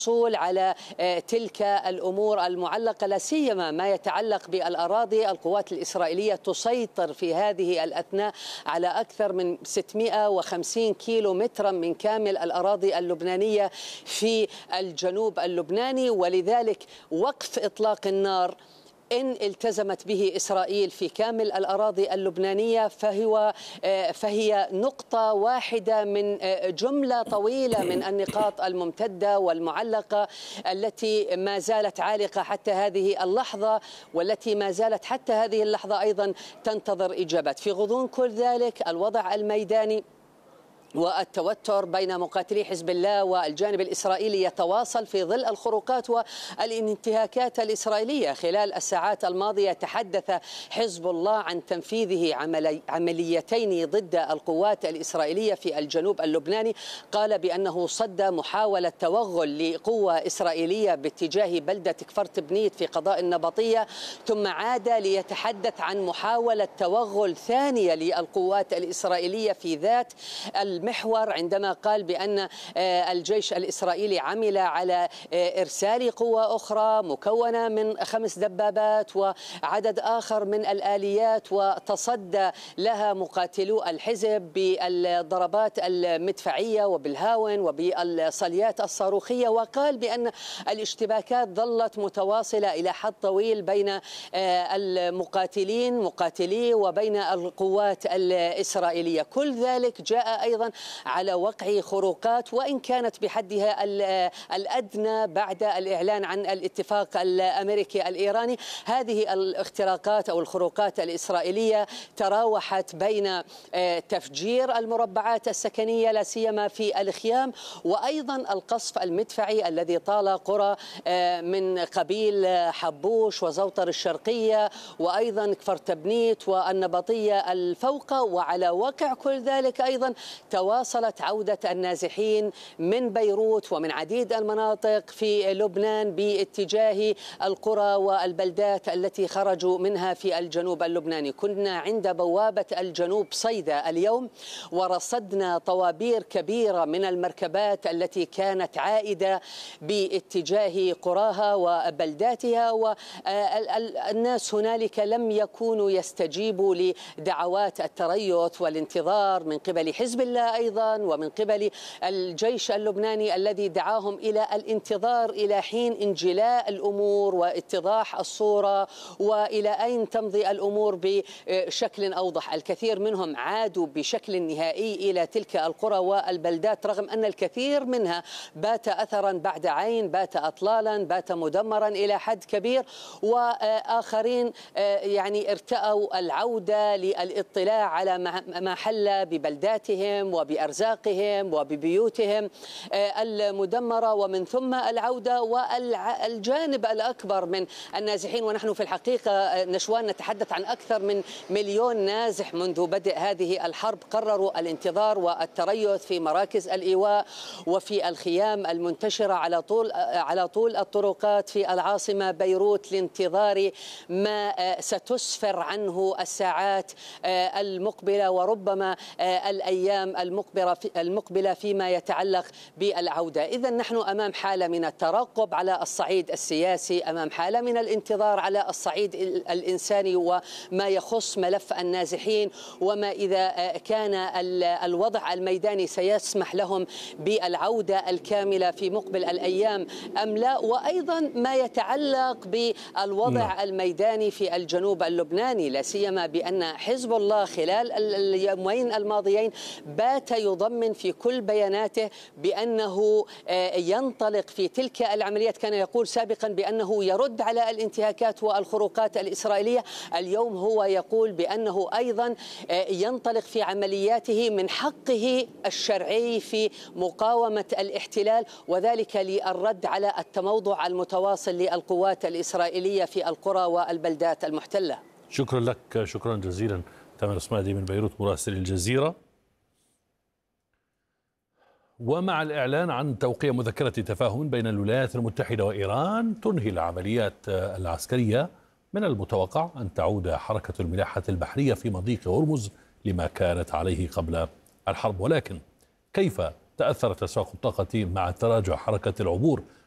الحصول على تلك الأمور المعلقة، لا سيما ما يتعلق بالأراضي. القوات الإسرائيلية تسيطر في هذه الأثناء على أكثر من 650 كيلو مترا من كامل الأراضي اللبنانية في الجنوب اللبناني، ولذلك وقف إطلاق النار إن التزمت به إسرائيل في كامل الأراضي اللبنانية فهي نقطة واحدة من جملة طويلة من النقاط الممتدة والمعلقة التي ما زالت عالقة حتى هذه اللحظة، والتي ما زالت حتى هذه اللحظة أيضا تنتظر إجابات. في غضون كل ذلك الوضع الميداني والتوتر بين مقاتلي حزب الله والجانب الإسرائيلي يتواصل في ظل الخروقات والانتهاكات الإسرائيلية. خلال الساعات الماضية تحدث حزب الله عن تنفيذه عمليتين ضد القوات الإسرائيلية في الجنوب اللبناني. قال بأنه صد محاولة توغل لقوة إسرائيلية باتجاه بلدة كفرت بنيت في قضاء النبطية، ثم عاد ليتحدث عن محاولة توغل ثانية للقوات الإسرائيلية في ذات المحور، عندما قال بأن الجيش الإسرائيلي عمل على إرسال قوة أخرى مكونة من 5 دبابات وعدد آخر من الآليات، وتصدى لها مقاتلو الحزب بالضربات المدفعية وبالهاون وبالصليات الصاروخية. وقال بأن الاشتباكات ظلت متواصلة إلى حد طويل بين مقاتلي وبين القوات الإسرائيلية. كل ذلك جاء أيضا على وقع خروقات، وإن كانت بحدها الأدنى بعد الإعلان عن الاتفاق الأمريكي الإيراني. هذه الاختراقات أو الخروقات الإسرائيلية تراوحت بين تفجير المربعات السكنية لا سيما في الخيام، وأيضا القصف المدفعي الذي طال قرى من قبيل حبوش وزوطر الشرقية وأيضا كفرت بنيت والنبطية الفوقة. وعلى وقع كل ذلك أيضا تواصلت عودة النازحين من بيروت ومن عديد المناطق في لبنان باتجاه القرى والبلدات التي خرجوا منها في الجنوب اللبناني. كنا عند بوابة الجنوب صيدا اليوم ورصدنا طوابير كبيرة من المركبات التي كانت عائدة باتجاه قراها وبلداتها، والناس هنالك لم يكونوا يستجيبوا لدعوات التريث والانتظار من قبل حزب الله أيضا ومن قبل الجيش اللبناني الذي دعاهم إلى الانتظار إلى حين انجلاء الأمور واتضاح الصورة وإلى أين تمضي الأمور بشكل أوضح. الكثير منهم عادوا بشكل نهائي إلى تلك القرى والبلدات، رغم أن الكثير منها بات أثرا بعد عين، بات أطلالا، بات مدمرا إلى حد كبير، وآخرين يعني ارتأوا العودة للاطلاع على ما حل ببلداتهم وبأرزاقهم وببيوتهم المدمرة، ومن ثم العودة. والجانب الأكبر من النازحين، ونحن في الحقيقة نشوان نتحدث عن أكثر من 1,000,000 نازح منذ بدء هذه الحرب، قرروا الانتظار والتريث في مراكز الإيواء وفي الخيام المنتشرة على طول الطرقات في العاصمة بيروت، لانتظار ما ستسفر عنه الساعات المقبلة وربما الأيام المقبلة فيما يتعلق بالعودة. إذن نحن أمام حالة من الترقب على الصعيد السياسي، أمام حالة من الانتظار على الصعيد الإنساني وما يخص ملف النازحين، وما إذا كان الوضع الميداني سيسمح لهم بالعودة الكاملة في مقبل الأيام أم لا، وأيضا ما يتعلق بالوضع الميداني في الجنوب اللبناني، لا سيما بأن حزب الله خلال اليومين الماضيين بات يضمن في كل بياناته بأنه ينطلق في تلك العمليات. كان يقول سابقا بأنه يرد على الانتهاكات والخروقات الإسرائيلية، اليوم هو يقول بأنه أيضا ينطلق في عملياته من حقه الشرعي في مقاومة الاحتلال، وذلك للرد على التموضع المتواصل للقوات الإسرائيلية في القرى والبلدات المحتلة. شكرا لك، شكرا جزيلا تامر اسماعيلي من بيروت مراسل الجزيرة. ومع الإعلان عن توقيع مذكرة تفاهم بين الولايات المتحدة وإيران تنهي العمليات العسكرية، من المتوقع أن تعود حركة الملاحة البحرية في مضيق هرمز لما كانت عليه قبل الحرب. ولكن كيف تأثرت أسواق الطاقة مع تراجع حركة العبور